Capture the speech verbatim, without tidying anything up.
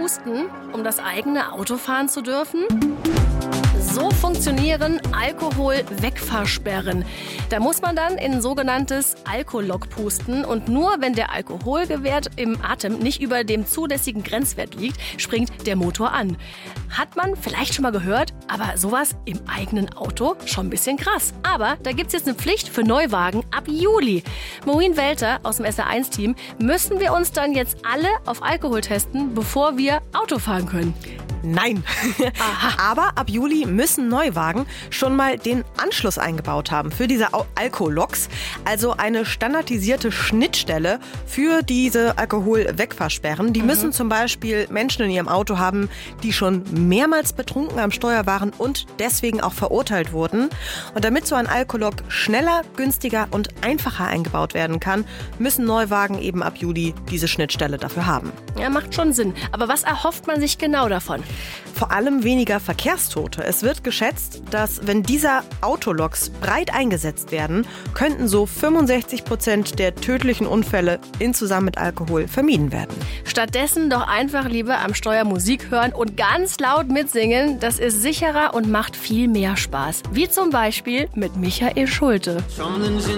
pusten, um das eigene Auto fahren zu dürfen? So funktionieren Alkohol-Wegfahrsperren. Da muss man dann in ein sogenanntes Alkolog pusten und nur wenn der Alkoholwert im Atem nicht über dem zulässigen Grenzwert liegt, springt der Motor an. Hat man vielleicht schon mal gehört, aber sowas im eigenen Auto schon ein bisschen krass. Aber da gibt's jetzt eine Pflicht für Neuwagen ab Juli. Maureen Welter aus dem S R eins Team, müssen wir uns dann jetzt alle auf Alkohol testen, bevor wir Auto fahren können? Nein. Aber ab Juli müssen Neuwagen schon mal den Anschluss eingebaut haben für diese Alkologs, also eine standardisierte Schnittstelle für diese Alkoholwegfahrsperren. Die mhm. müssen zum Beispiel Menschen in ihrem Auto haben, die schon mehrmals betrunken am Steuer waren und deswegen auch verurteilt wurden. Und damit so ein Alkolog schneller, günstiger und einfacher eingebaut werden kann, müssen Neuwagen eben ab Juli diese Schnittstelle dafür haben. Ja, macht schon Sinn. Aber was erhofft man sich genau davon? Vor allem weniger Verkehrstote. Es wird geschätzt, dass wenn diese Autologs breit eingesetzt werden, könnten so fünfundsechzig Prozent der tödlichen Unfälle in Zusammenhang mit Alkohol vermieden werden. Stattdessen doch einfach lieber am Steuer Musik hören und ganz laut mitsingen. Das ist sicherer und macht viel mehr Spaß. Wie zum Beispiel mit Michael Schulte.